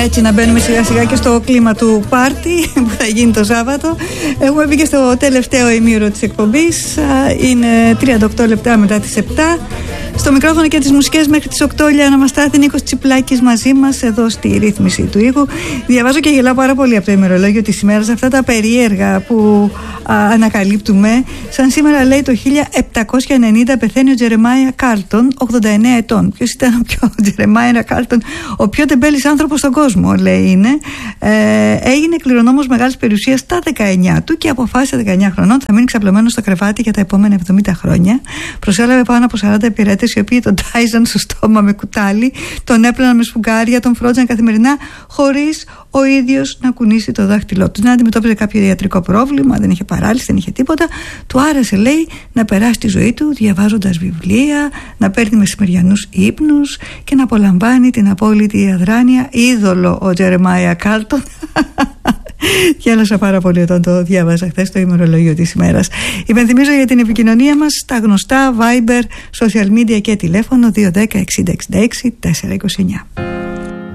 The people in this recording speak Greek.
Έτσι να μπαίνουμε σιγά σιγά και στο κλίμα του πάρτι που θα γίνει το Σάββατο. Έχουμε μπει και στο τελευταίο ημίωρο της εκπομπής. Είναι 38 λεπτά μετά τις 7. Στο μικρόφωνο και τις μουσικές μέχρι τις 8 να μας στάθει Νίκος Τσιπλάκης μαζί μας εδώ στη ρύθμιση του ήχου. Διαβάζω και γελάω πάρα πολύ από το ημερολόγιο της ημέρας, αυτά τα περίεργα που ανακαλύπτουμε. Σαν σήμερα λέει το 1790 πεθαίνει ο Τζερεμάια Κάρλτον, 89 ετών. Ποιος ήταν ο Τζερεμάια Κάρλτον? Ο πιο τεμπέλης άνθρωπος στον κόσμο, λέει είναι. Έγινε κληρονόμος μεγάλης περιουσίας στα 19 του και αποφάσισε 19 χρονών θα μείνει ξαπλωμένος στο κρεβάτι για τα επόμενα 70 χρόνια. Προσέλαβε πάνω από 40 υπηρέτες οι οποίοι τον τάιζαν στο στόμα με κουτάλι, τον έπλαιναν με σφουγγάρια, τον φρόντζαν καθημερινά χωρίς ο ίδιος να κουνήσει το δάχτυλό του. Να αντιμετώπιζε κάποιο ιατρικό πρόβλημα, δεν είχε παράλυση, δεν είχε τίποτα. Του άρεσε, λέει, να περάσει τη ζωή του διαβάζοντας βιβλία, να παίρνει μεσημεριανούς ύπνους και να απολαμβάνει την απόλυτη αδράνεια. Είδωλο ο Τζερεμάια Κάρλτον. Γέλασα πάρα πολύ όταν το διάβαζα χθες το ημερολόγιο της ημέρας. Υπενθυμίζω για την επικοινωνία μας τα γνωστά Viber, social media και τηλέφωνο 210 60 66 429.